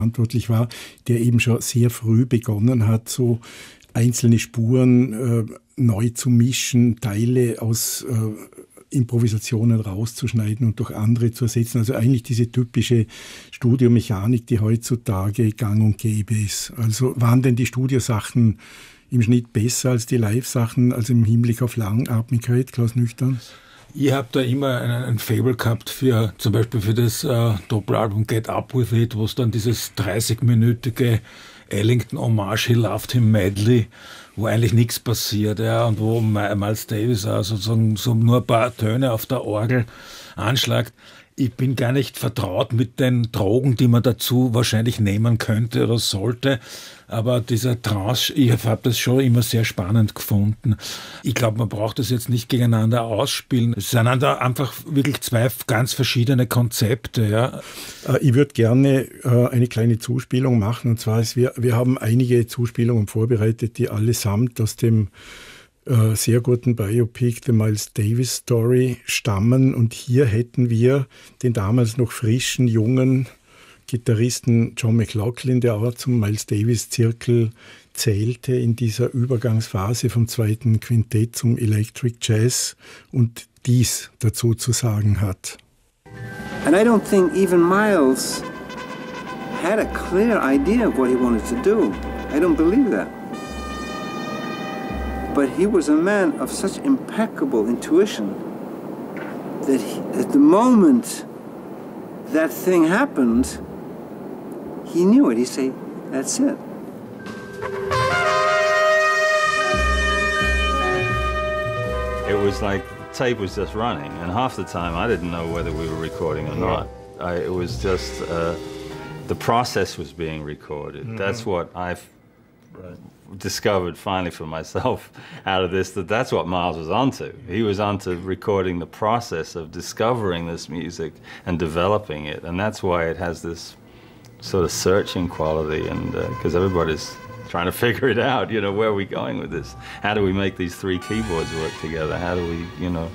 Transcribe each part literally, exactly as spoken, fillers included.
verantwortlich war, der eben schon sehr früh begonnen hat, so einzelne Spuren äh, neu zu mischen, Teile aus äh, Improvisationen rauszuschneiden und durch andere zu ersetzen. Also eigentlich diese typische Studiomechanik, die heutzutage gang und gäbe ist. Also waren denn die Studiosachen im Schnitt besser als die Live-Sachen, also im Hinblick auf Langatmigkeit, Klaus Nüchtern? Ich habe da immer einen, einen Faible gehabt für zum Beispiel für das äh, Doppelalbum Get Up With It, wo es dann dieses dreißig-minütige Ellington-Hommage He Loved Him Madly, wo eigentlich nichts passiert, ja, und wo Miles Davis auch sozusagen so nur ein paar Töne auf der Orgel anschlagt. Ich bin gar nicht vertraut mit den Drogen, die man dazu wahrscheinlich nehmen könnte oder sollte. Aber dieser Trance, ich habe das schon immer sehr spannend gefunden. Ich glaube, man braucht das jetzt nicht gegeneinander ausspielen. Es sind einfach wirklich zwei ganz verschiedene Konzepte. Ja. Ich würde gerne eine kleine Zuspielung machen. Und zwar ist, wir, wir haben einige Zuspielungen vorbereitet, die allesamt aus dem äh, sehr guten Biopic The Miles Davis Story stammen. Und hier hätten wir den damals noch frischen, jungen Gitarristen John McLaughlin, der auch zum Miles Davis Zirkel zählte in dieser Übergangsphase vom zweiten Quintett zum Electric Jazz und dies dazu zu sagen hat. And I don't think even Miles had a clear idea of what he wanted to do. I don't believe that. But he was a man of such impeccable intuition that he, at the moment that thing happened, he knew it. He said, that's it. It was like the tape was just running, and half the time I didn't know whether we were recording or not. I, it was just uh, the process was being recorded. Mm-hmm. That's what I've right. discovered finally for myself out of this, that that's what Miles was onto. He was onto recording the process of discovering this music and developing it, and that's why it has this sort of searching quality, and because uh, everybody's trying to figure it out, you know, where are we going with this? How do we make these three keyboards work together? How do we, you know...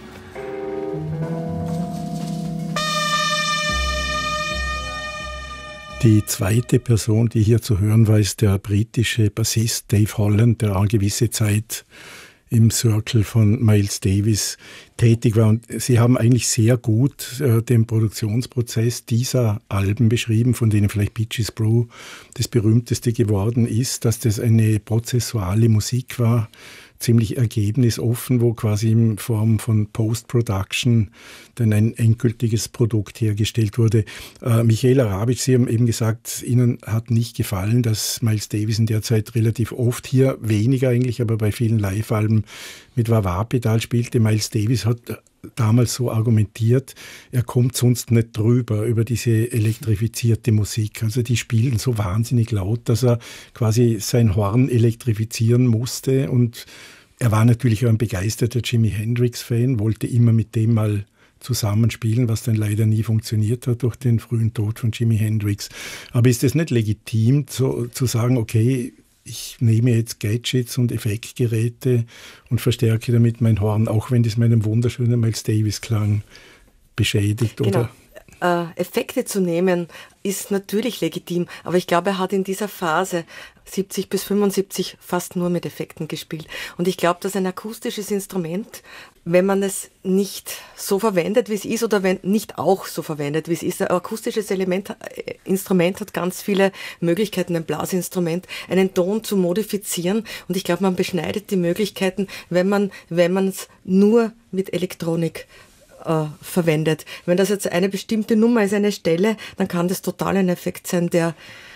Die zweite Person, die hier zu hören war, ist der britische Bassist Dave Holland, der eine gewisse Zeit im Circle von Miles Davis tätig war. Und Sie haben eigentlich sehr gut äh, den Produktionsprozess dieser Alben beschrieben, von denen vielleicht Beaches Brew das berühmteste geworden ist, dass das eine prozessuale Musik war, ziemlich ergebnisoffen, wo quasi in Form von Post-Production dann ein endgültiges Produkt hergestellt wurde. Äh, Michael Arabitsch, Sie haben eben gesagt, Ihnen hat nicht gefallen, dass Miles Davis in der Zeit relativ oft, hier weniger eigentlich, aber bei vielen Live-Alben mit Wah-Wah-Pedal spielte. Miles Davis hat damals so argumentiert, er kommt sonst nicht drüber, über diese elektrifizierte Musik. Also die spielen so wahnsinnig laut, dass er quasi sein Horn elektrifizieren musste. Und er war natürlich auch ein begeisterter Jimi Hendrix-Fan, wollte immer mit dem mal zusammenspielen, was dann leider nie funktioniert hat durch den frühen Tod von Jimi Hendrix. Aber ist es nicht legitim zu, zu sagen, okay, ich nehme jetzt Gadgets und Effektgeräte und verstärke damit mein Horn, auch wenn das meinen wunderschönen Miles Davis-Klang beschädigt, genau. Oder? Äh, Effekte zu nehmen ist natürlich legitim, aber ich glaube, er hat in dieser Phase siebzig bis fünfundsiebzig fast nur mit Effekten gespielt. Und ich glaube, dass ein akustisches Instrument, wenn man es nicht so verwendet, wie es ist, oder wenn nicht auch so verwendet, wie es ist, ein akustisches Element, äh, Instrument hat ganz viele Möglichkeiten, ein Blasinstrument, einen Ton zu modifizieren. Und ich glaube, man beschneidet die Möglichkeiten, wenn man, wenn man es nur mit Elektronik äh, verwendet. Wenn das jetzt eine bestimmte Nummer ist, eine Stelle, dann kann das total ein Effekt sein, der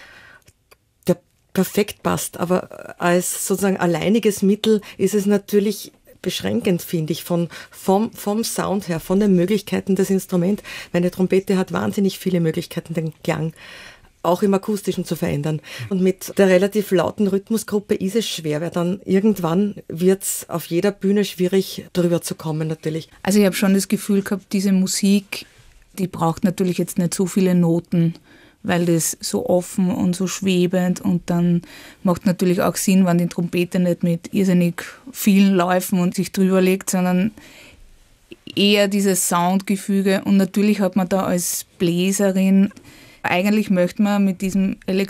perfekt passt, aber als sozusagen alleiniges Mittel ist es natürlich beschränkend, finde ich, von, vom, vom Sound her, von den Möglichkeiten des Instruments. Meine Trompete hat wahnsinnig viele Möglichkeiten, den Klang auch im Akustischen zu verändern. Und mit der relativ lauten Rhythmusgruppe ist es schwer, weil dann irgendwann wird es auf jeder Bühne schwierig, drüber zu kommen natürlich. Also ich habe schon das Gefühl gehabt, diese Musik, die braucht natürlich jetzt nicht so viele Noten, weil das so offen und so schwebend, und dann macht natürlich auch Sinn, wenn die Trompete nicht mit irrsinnig vielen Läufen und sich drüber legt, sondern eher dieses Soundgefüge. Und natürlich hat man da als Bläserin Eigentlich möchte man mit diesem